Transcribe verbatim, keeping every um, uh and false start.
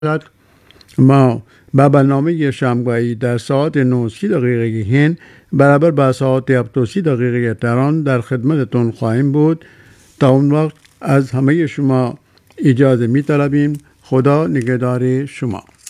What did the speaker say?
ما با برنامه شامگاهی در ساعت نه و سی دقیقه هند برابر با ساعت هفت و سی دقیقه تهران در خدمتتون خواهیم بود. تا اون وقت از همه شما اجازه می طلبیم. خدا نگهدار شما.